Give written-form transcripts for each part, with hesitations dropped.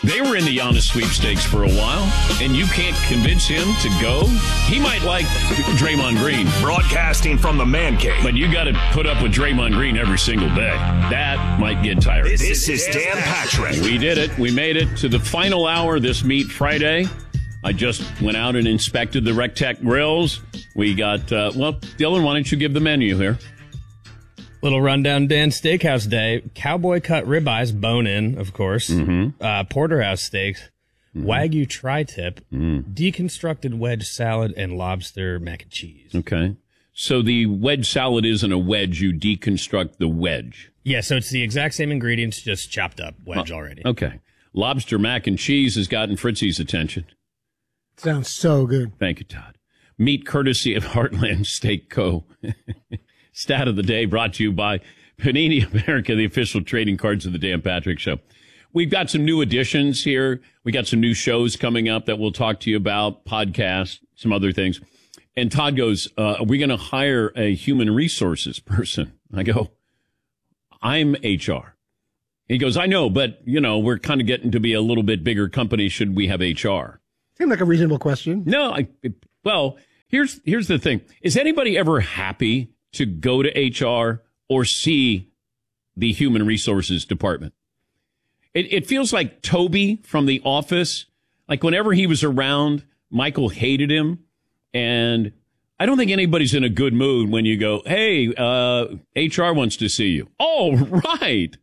They were in the Giannis sweepstakes for a while, and you can't convince him to go? He might like Draymond Green. Broadcasting from the Man Cave. But you got to put up with Draymond Green every single day. That might get tiring. This is Dan Patrick. We did it. We made it to the final hour this Meat Friday. I just went out and inspected the Rectech grills. We got, Dylan, why don't you give the menu here? Little rundown, Dan. Steakhouse Day. Cowboy cut ribeyes, bone-in, of course. Porterhouse steaks. Wagyu tri-tip. Deconstructed wedge salad, and lobster mac and cheese. Okay. So the wedge salad isn't a wedge. You deconstruct the wedge. Yeah, so it's the exact same ingredients, just chopped up wedge already. Okay. Lobster mac and cheese has gotten Fritzy's attention. Sounds so good. Thank you, Todd. Meat courtesy of Heartland Steak Co. Stat of the day brought to you by Panini America, the official trading cards of the Dan Patrick Show. We've got some new additions here. We got some new shows coming up that we'll talk to you about, podcasts, some other things. And Todd goes, are we going to hire a human resources person? I go, I'm HR. He goes, I know, but, we're kind of getting to be a little bit bigger company. Should we have HR? Seemed like a reasonable question. No, here's the thing. Is anybody ever happy to go to HR or see the human resources department? It feels like Toby from The Office. Like whenever he was around, Michael hated him. And I don't think anybody's in a good mood when you go, hey, HR wants to see you. Oh, right.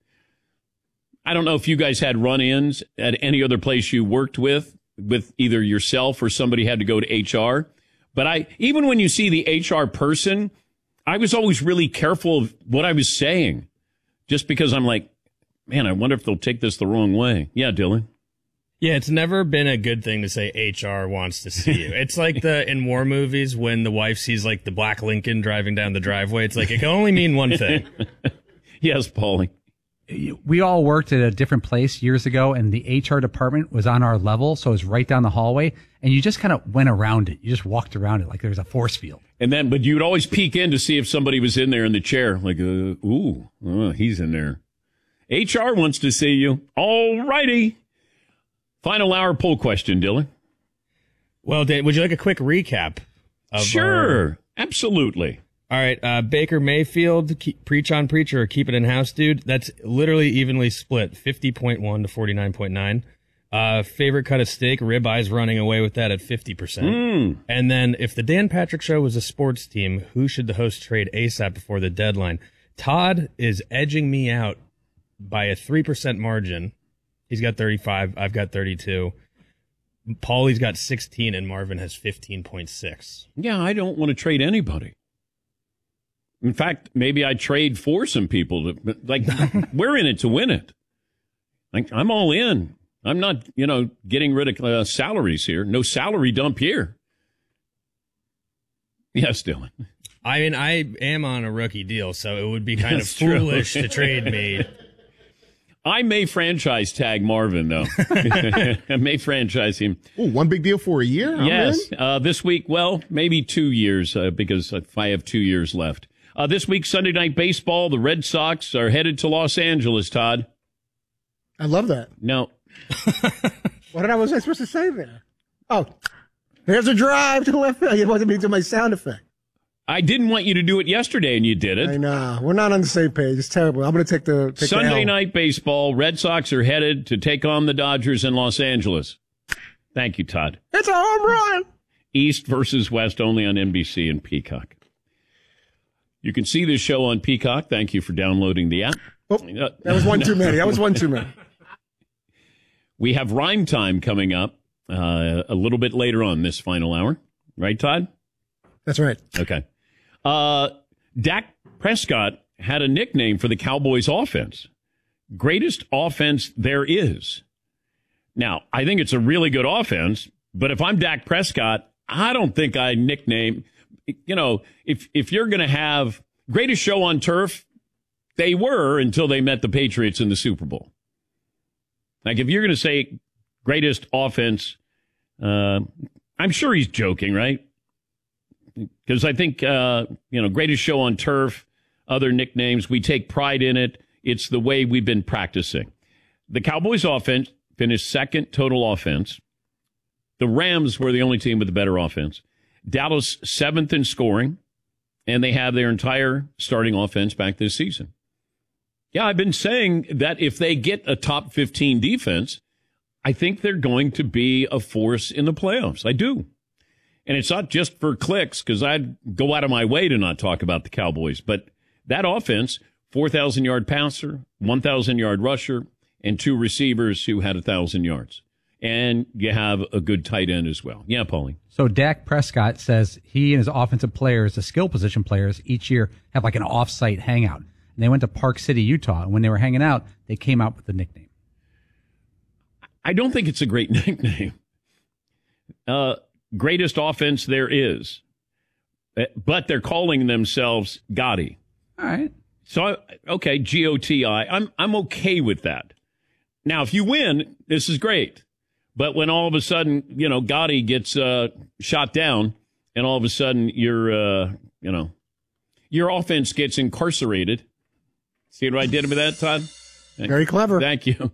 I don't know if you guys had run-ins at any other place you worked with either yourself or somebody had to go to HR. But even when you see the HR person, I was always really careful of what I was saying, just because I'm like, man, I wonder if they'll take this the wrong way. Yeah, Dylan. Yeah, it's never been a good thing to say HR wants to see you. It's like in war movies when the wife sees like the black Lincoln driving down the driveway. It's like it can only mean one thing. Yes, Paulie. We all worked at a different place years ago, and the HR department was on our level, so it was right down the hallway, and you just kind of went around it. You just walked around it like there was a force field. But you'd always peek in to see if somebody was in there in the chair, like, he's in there. HR wants to see you. All righty. Final hour poll question, Dylan. Well, Dan, would you like a quick recap? Sure, absolutely. All right, Baker Mayfield, preach on preacher or keep it in house, dude. That's literally evenly split, 50.1 to 49.9. Favorite cut of steak, ribeyes running away with that at 50%. And then if the Dan Patrick Show was a sports team, who should the host trade ASAP before the deadline? Todd is edging me out by a 3% margin. He's got 35. I've got 32. Paulie's got 16, and Marvin has 15.6. Yeah, I don't want to trade anybody. In fact, maybe I trade for some people. We're in it to win it. I'm all in. I'm not, getting rid of salaries here. No salary dump here. Yes, Dylan. I mean, I am on a rookie deal, so it would be kind of foolish to trade me. I may franchise tag Marvin, though. I may franchise him. Oh, one big deal for a year? Yes. This week, maybe 2 years, because I have 2 years left. This week, Sunday Night Baseball, the Red Sox are headed to Los Angeles, Todd. I love that. No. What was I supposed to say there? Oh, there's a drive to left field. It wasn't me to my sound effect. I didn't want you to do it yesterday, and you did it. I know. We're not on the same page. It's terrible. I'm going to take the Sunday Night Baseball, Red Sox are headed to take on the Dodgers in Los Angeles. Thank you, Todd. It's a home run. East versus West, only on NBC and Peacock. You can see this show on Peacock. Thank you for downloading the app. Oh, that was one too many. That was one too many. We have Rhyme Time coming up a little bit later on this final hour. Right, Todd? That's right. Okay. Dak Prescott had a nickname for the Cowboys offense. Greatest offense there is. Now, I think it's a really good offense, but if I'm Dak Prescott, I don't think I nickname, if you're going to have greatest show on turf, they were until they met the Patriots in the Super Bowl. Like if you're going to say greatest offense, I'm sure he's joking, right? Because I think, greatest show on turf, other nicknames, we take pride in it. It's the way we've been practicing. The Cowboys offense finished second total offense. The Rams were the only team with the better offense. Dallas 7th in scoring, and they have their entire starting offense back this season. Yeah, I've been saying that if they get a top 15 defense, I think they're going to be a force in the playoffs. I do. And it's not just for clicks, because I'd go out of my way to not talk about the Cowboys. But that offense, 4,000-yard passer, 1,000-yard rusher, and 2 receivers who had 1,000 yards. And you have a good tight end as well. Yeah, Paulie. So Dak Prescott says he and his offensive players, the skill position players, each year have like an off-site hangout. And they went to Park City, Utah. And when they were hanging out, they came out with the nickname. I don't think it's a great nickname. Greatest offense there is. But they're calling themselves Gotti. All right. So, okay, G-O-T-I. I'm okay with that. Now, if you win, this is great. But when all of a sudden, Gotti gets shot down, and all of a sudden your offense gets incarcerated. See what I did with that, Todd? Very clever. Thank you.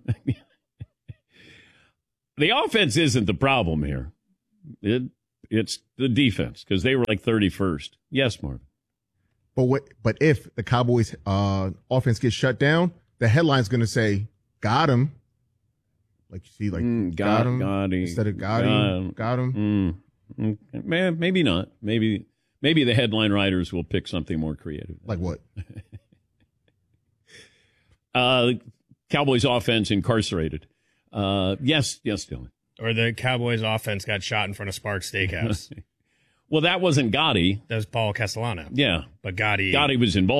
The offense isn't the problem here. It's the defense, because they were like 31st. Yes, Marvin. But if the Cowboys offense gets shut down, the headline's going to say, got him. Like you see, like got him instead of got him. Maybe not. Maybe the headline writers will pick something more creative. Like what? Cowboys offense incarcerated. Yes, Dylan. Or the Cowboys offense got shot in front of Sparks Steakhouse. Well, that wasn't Gotti. That was Paul Castellano. Yeah. But Gotti was involved.